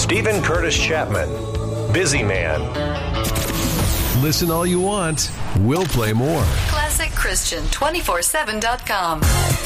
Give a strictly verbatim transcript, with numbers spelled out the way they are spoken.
Stephen Curtis Chapman, Busy Man. Listen all you want. We'll play more. Classic Christian two forty-seven dot com.